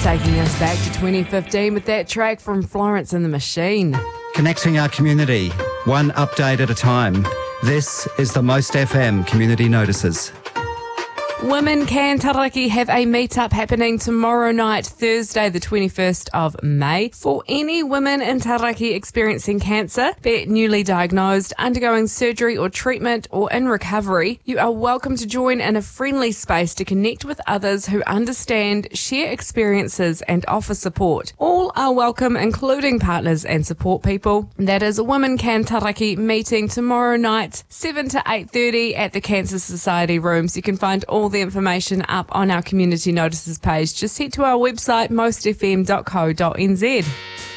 taking us back to 2015 with that track from Florence and the Machine. Connecting our community, one update at a time. This is the Most FM Community Notices. Women Can Taraki have a meetup happening tomorrow night, Thursday the 21st of May. For any women in Taraki experiencing cancer, be it newly diagnosed, undergoing surgery or treatment, or in recovery, you are welcome to join in a friendly space to connect with others who understand, share experiences and offer support. All are welcome, including partners and support people. That is a Women Can Taraki meeting tomorrow night, 7 to 8:30 at the Cancer Society rooms. You can find all the information up on our community notices page. Just head to our website, mostfm.co.nz.